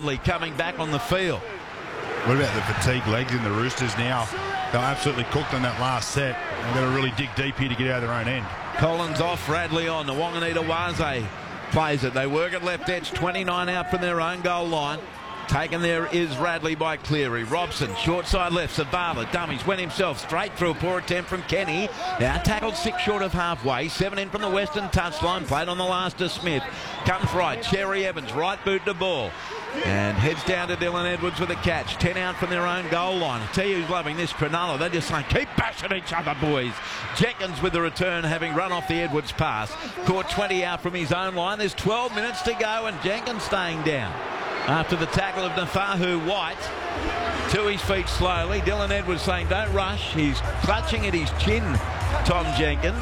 Radley coming back on the field. What about the fatigued legs in the Roosters now? They're absolutely cooked on that last set. They've got to really dig deep here to get out of their own end. Collins off, Radley on. Wanganita Waze plays it. They work at left edge, 29 out from their own goal line. Taken there is Radley by Cleary. Robson, short side left. Zavala, dummies, went himself straight through. A poor attempt from Kenny. Now tackled 6 short of halfway. 7 in from the western touchline. Played on the last to Smith. Comes right. Cherry Evans, right boot to ball. And heads down to Dylan Edwards with a catch. 10 out from their own goal line. I tell you who's loving this, Cronulla. They're just saying, keep bashing each other, boys. Jenkins with the return, having run off the Edwards pass. Caught 20 out from his own line. There's 12 minutes to go, and Jenkins staying down after the tackle of Nafahu White. To his feet slowly. Dylan Edwards saying, don't rush. He's clutching at his chin, Tom Jenkins.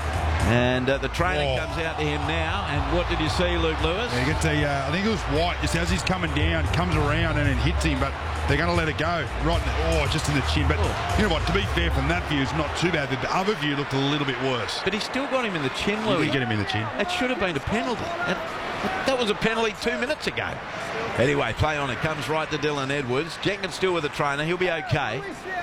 And the trainer comes out to him now. And what did you see, Luke Lewis? Yeah, you get the, I think it was White, just as he's coming down, comes around and then hits him, but they're going to let it go. Right, just in the chin. But you know what, to be fair, from that view, it's not too bad. The other view looked a little bit worse. But he still got him in the chin, Louis. He did get him in the chin. It should have been a penalty. That was a penalty 2 minutes ago. Anyway, play on. It comes right to Dylan Edwards. Jenkins still with the trainer. He'll be okay.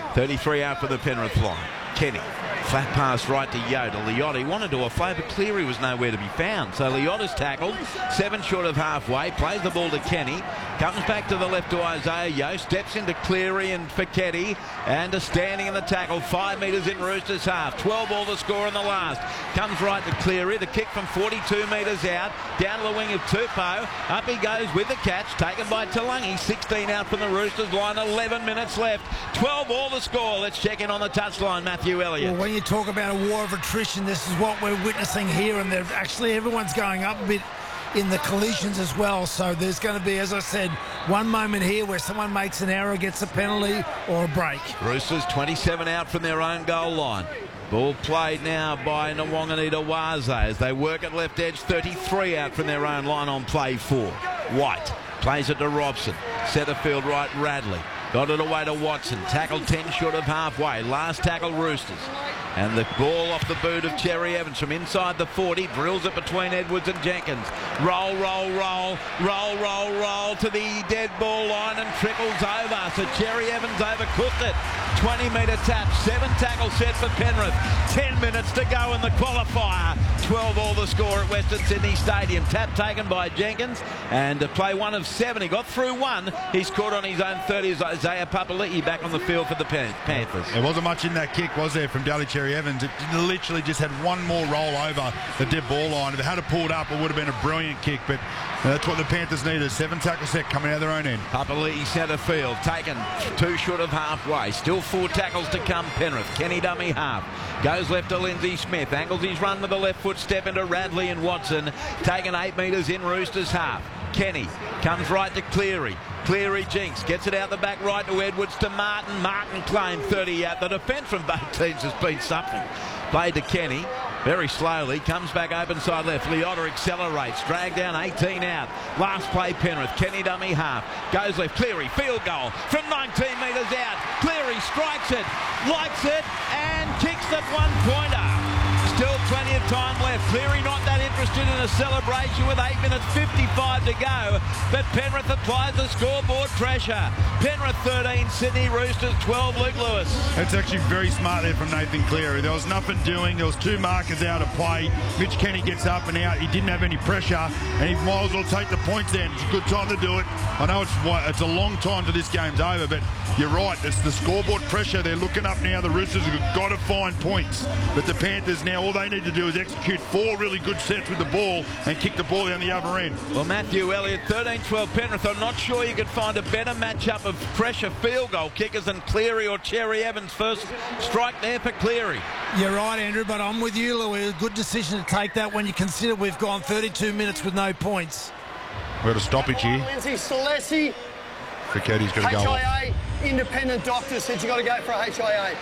33 out for the Penrith line. Kenny. Flat pass right to Yoda. Liotta wanted to offload, but Cleary was nowhere to be found. So Liotta's tackled. 7 short of halfway. Plays the ball to Kenny. Comes back to the left to Isaiah Yeo. Steps into Cleary and Fiketti. And a standing in the tackle. 5 metres in Roosters half. 12 all to score in the last. Comes right to Cleary. The kick from 42 metres out. Down to the wing of Tupou. Up he goes with the catch. Taken by Talangi. 16 out from the Roosters line. 11 minutes left. 12 all to score. Let's check in on the touchline. Matthew Elliott. Well, when you talk about a war of attrition, this is what we're witnessing here, and everyone's going up a bit in the collisions as well. So there's going to be, as I said, one moment here where someone makes an error, gets a penalty or a break. Roosters 27 out from their own goal line. Ball played now by Wanganita Waze as they work at left edge. 33 out from their own line on play 4. White plays it to Robson. Centre field right, Radley. Got it away to Watson. Tackled 10 short of halfway. Last tackle, Roosters. And the ball off the boot of Cherry Evans from inside the 40. Drills it between Edwards and Jenkins. Roll, roll, roll. Roll, roll, roll to the dead ball line and trickles over. So Cherry Evans overcooked it. 20-metre tap. 7 tackle set for Penrith. 10 minutes to go in the qualifier. 12 all the score at Western Sydney Stadium. Tap taken by Jenkins. And to play 1 of 7. He got through 1. He scored on his own 30. Isaiah Papali'i back on the field for the Panthers. There wasn't much in that kick, was there, from Daly Cherry Evans? It literally just had one more roll over the dead ball line. If it had pulled up, it would have been a brilliant kick, but that's what the Panthers needed. 7 tackle set coming out of their own end. Papali'i centre field, taken 2 short of halfway. Still 4 tackles to come, Penrith. Kenny dummy half. Goes left to Lindsay Smith. Angles his run with the left foot, step into Radley and Watson. Taken 8 metres in Roosters half. Kenny comes right to Cleary. Cleary jinx, gets it out the back right to Edwards to Martin. Martin claimed 30 out. The defence from both teams has been something. Played to Kenny, very slowly, comes back open side left. Liotta accelerates, dragged down 18 out. Last play Penrith, Kenny dummy half. Goes left, Cleary, field goal from 19 metres out. Cleary strikes it, lights it, and kicks the 1-pointer. Still plenty of time left. Cleary not that interested in a celebration with 8 minutes 55 to go. But Penrith applies the scoreboard pressure. Penrith 13, Sydney Roosters 12, Luke Lewis. That's actually very smart there from Nathan Cleary. There was nothing doing. There was 2 markers out of play. Mitch Kenny gets up and out. He didn't have any pressure, and he might as well take the points then. It's a good time to do it. I know it's a long time till this game's over, but you're right. It's the scoreboard pressure. They're looking up now. The Roosters have got to find points. But the Panthers now, all they need to do is execute 4 really good sets with the ball and kick the ball down the other end. Well, Matthew Elliott, 13-12 Penrith. I'm not sure you could find a better matchup of pressure field goal kickers than Cleary or Cherry Evans. First strike there for Cleary. You're right, Andrew, but I'm with you, Louis. Good decision to take that when you consider we've gone 32 minutes with no points. We've got a stoppage here. Lindsay Salesi. Fiketti's got to go. HIA, independent doctor said you got to go for a HIA.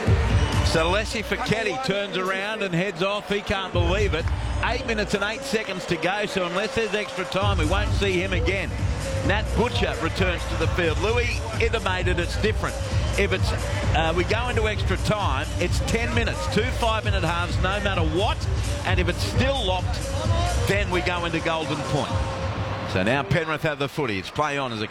So Leslie Fiketti turns around and heads off. He can't believe it. 8 minutes and 8 seconds to go, so unless there's extra time, we won't see him again. Nat Butcher returns to the field. Louis intimated it's different. If it's we go into extra time, it's 10 minutes, 2 5-minute halves, no matter what. And if it's still locked, then we go into golden point. So now Penrith have the footy. It's play on as a